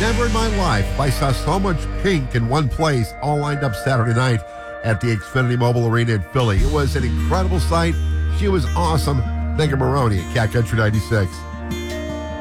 Never in my life. I saw so much pink in one place, all lined up Saturday night at the Xfinity Mobile Arena in Philly. It was an incredible sight. She was awesome. Megan Maroney at Cat Country 96.